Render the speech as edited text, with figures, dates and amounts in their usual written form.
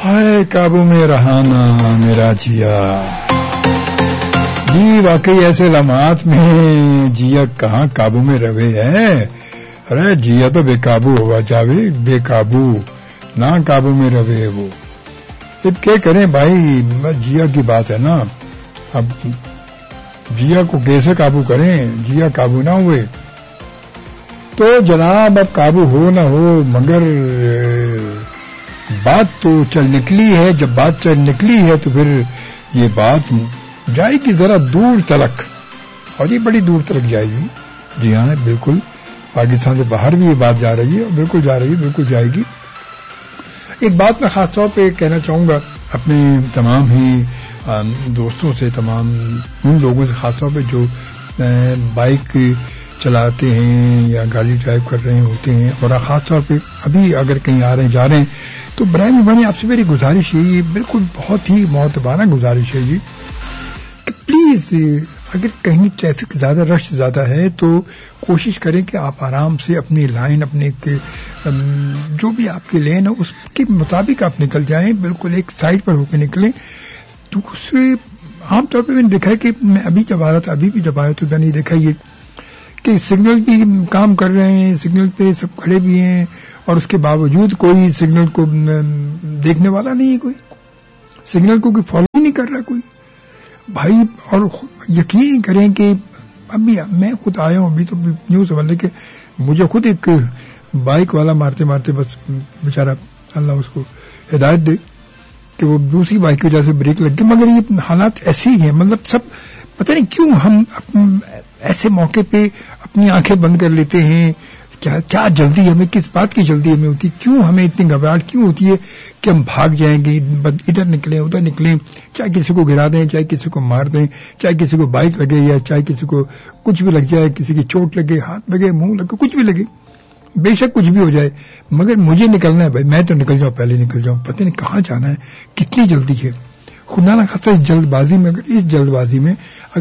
ہائے قابو میں رہانا میرا جیا. جی واقعی ایسے لمحات میں جیا کہاں قابو میں روے ہے. ارے جیا تو بے قابو ہوا جاوے، بے قابو نہ قابو میں روے. وہ اب کیا کریں بھائی، جیا کی بات ہے نا. اب جیا کو کیسے قابو کریں، جیا قابو نہ ہوئے تو جناب اب قابو ہو نہ ہو مگر بات تو چل نکلی ہے. جب بات چل نکلی ہے تو پھر یہ بات جائے گی ذرا دور تلک، اور یہ بڑی دور تلک جائے گی. جی ہاں بالکل، پاکستان سے باہر بھی یہ بات جا رہی ہے، بالکل جا رہی ہے، بالکل جائے گی. ایک بات میں خاص طور پہ کہنا چاہوں گا اپنے تمام ہی دوستوں سے، تمام ان لوگوں سے خاص طور پہ جو بائک چلاتے ہیں یا گاڑی ڈرائیو کر رہے ہوتے ہیں، اور خاص طور پہ ابھی اگر کہیں آ رہے ہیں جا رہے ہیں تو برائے مہربانی آپ سے میری گزارش ہے، یہ بالکل بہت ہی معتبرانہ گزارش ہے یہ کہ پلیز اگر کہیں ٹریفک زیادہ، رش زیادہ ہے تو کوشش کریں کہ آپ آرام سے اپنی لائن، اپنے جو بھی آپ کی لین ہے اس کے مطابق آپ نکل جائیں، بالکل ایک سائڈ پر ہو کے نکلیں. دوسرے عام طور پہ میں نے دیکھا ہے کہ میں ابھی جب آ رہا تھا، ابھی بھی جب آیا تو میں نے دیکھا یہ کہ سگنل بھی کام کر رہے ہیں، سگنل پہ سب کھڑے بھی ہیں، اور اس کے باوجود کوئی سگنل کو دیکھنے والا نہیں ہے، کوئی سگنل کو کوئی فالو نہیں کر رہا کوئی بھائی. اور یقین کریں کہ ابھی میں خود آیا ہوں، ابھی تو یوں سمجھ لیں کہ مجھے خود ایک بائک والا مارتے مارتے بس بیچارہ اللہ اس کو ہدایت دے کہ وہ دوسری بائک کی وجہ سے بریک لگ گئی. مگر یہ حالات ایسے ہی ہیں، مطلب سب پتہ نہیں کیوں ہم ایسے موقع پہ اپنی آنکھیں بند کر لیتے ہیں. کیا جلدی ہمیں، کس بات کی جلدی ہمیں ہوتی، کیوں ہمیں اتنی گھبراہٹ کیوں ہوتی ہے کہ ہم بھاگ جائیں گے، ادھر نکلیں ادھر نکلیں، چاہے کسی کو گرا دیں، چاہے کسی کو مار دیں، چاہے کسی کو بائک لگے یا چاہے کسی کو کچھ بھی لگ جائے، کسی کی چوٹ لگے، ہاتھ لگے، منہ لگے، کچھ بھی لگے، بے شک کچھ بھی ہو جائے، مگر مجھے نکلنا ہے بھائی، میں تو نکل جاؤں، پہلے نکل جاؤں. پتہ نہیں کہاں جانا ہے، کتنی جلدی ہے. خدا نہ خاصہ اس جلد بازی میں، اگر اس جلد بازی میں